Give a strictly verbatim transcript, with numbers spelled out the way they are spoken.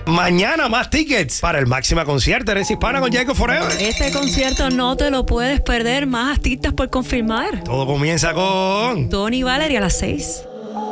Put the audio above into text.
Mañana más tickets para el Máxima Concierto Eres Hispana con Jacob Forever. Este concierto no te lo puedes perder. Más artistas por confirmar. Todo comienza con Tony y Valerie a las seis.